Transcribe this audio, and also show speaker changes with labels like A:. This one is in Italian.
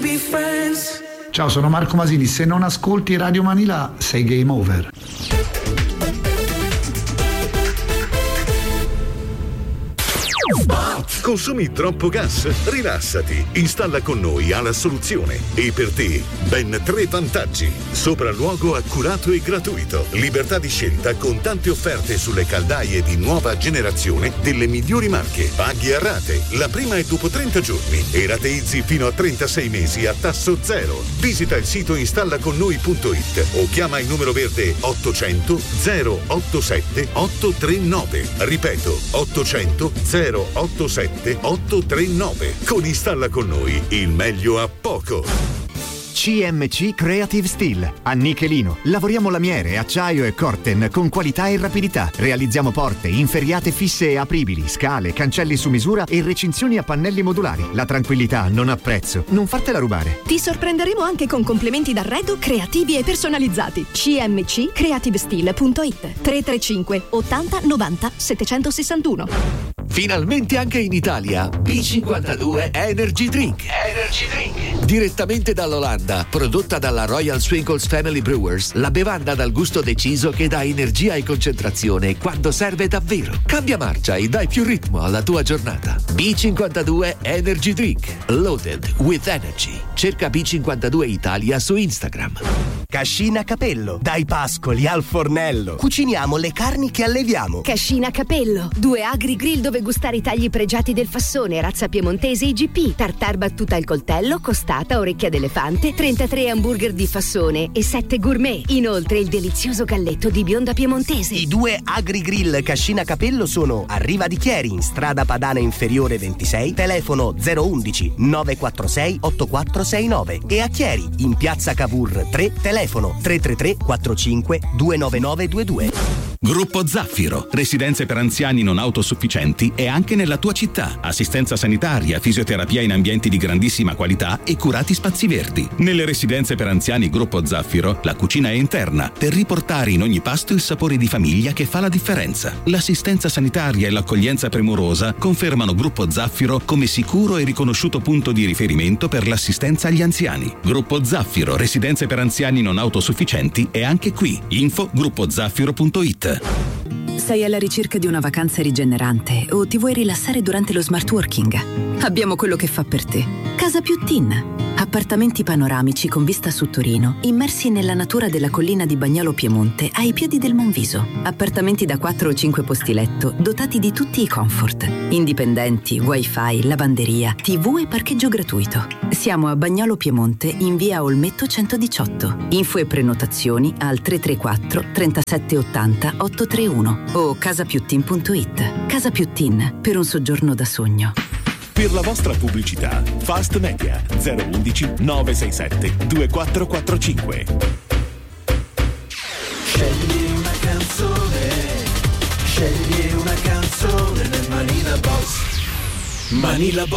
A: be friends.
B: Ciao, sono Marco Masini. Se non ascolti Radio Manila sei game over.
C: Consumi troppo gas? Rilassati. Installa con noi ha la soluzione. E per te, ben 3 vantaggi. Sopralluogo accurato e gratuito. Libertà di scelta con tante offerte sulle caldaie di nuova generazione delle migliori marche. Paghi a rate. La prima è dopo 30 giorni. E rateizzi fino a 36 mesi a tasso zero. Visita il sito installaconnoi.it o chiama il numero verde 800 087 839. Ripeto, 800 087 839. Con Installa con noi il meglio a poco.
D: CMC Creative Steel. A Nichelino lavoriamo lamiere, acciaio e corten con qualità e rapidità. Realizziamo porte, inferriate fisse e apribili, scale, cancelli su misura e recinzioni a pannelli modulari. La tranquillità non ha prezzo. Non fartela rubare.
E: Ti sorprenderemo anche con complementi d'arredo creativi e personalizzati. cmccreativesteel.it 335 80 90 761.
F: Finalmente anche in Italia B52 Energy Drink. Direttamente dall'Olanda, prodotta dalla Royal Swinkles Family Brewers, la bevanda dal gusto deciso che dà energia e concentrazione quando serve davvero. Cambia marcia e dai più ritmo alla tua giornata. B52 Energy Drink. Loaded with energy. Cerca B52 Italia su Instagram.
G: Cascina Capello. Dai pascoli al fornello. Cuciniamo le carni che alleviamo.
H: Cascina Capello. 2 agri grill dove gustare i tagli pregiati del Fassone, razza piemontese IGP, tartar battuta al coltello, costata, orecchia d'elefante, 33 hamburger di Fassone e 7 gourmet. Inoltre il delizioso galletto di bionda piemontese.
G: I 2 agri grill Cascina Capello sono a Riva di Chieri, in strada Padana Inferiore 26, telefono 011 946 8469, e a Chieri, in piazza Cavour 3, telefono 333 45 29922.
I: Gruppo Zaffiro, residenze per anziani non autosufficienti e anche nella tua città. Assistenza sanitaria, fisioterapia in ambienti di grandissima qualità e curati spazi verdi. Nelle residenze per anziani Gruppo Zaffiro, la cucina è interna per riportare in ogni pasto il sapore di famiglia che fa la differenza. L'assistenza sanitaria e l'accoglienza premurosa confermano Gruppo Zaffiro come sicuro e riconosciuto punto di riferimento per l'assistenza agli anziani. Gruppo Zaffiro, residenze per anziani non autosufficienti è anche qui. Info gruppozaffiro.it.
J: Sei alla ricerca di una vacanza rigenerante o ti vuoi rilassare durante lo smart working? Abbiamo quello che fa per te. Casa Più Tin. Appartamenti panoramici con vista su Torino, immersi nella natura della collina di Bagnolo Piemonte, ai piedi del Monviso. Appartamenti da 4 o 5 posti letto, dotati di tutti i comfort. Indipendenti, wifi, lavanderia, TV e parcheggio gratuito. Siamo a Bagnolo Piemonte, in via Olmetto 118. Info e prenotazioni al 334 37 80 831 o casapiuttin.it. Casa Più Tin, per un soggiorno da sogno.
K: Per la vostra pubblicità, Fast Media 011 967 2445.
A: Scegli una canzone nel Manila Box. Manila Box.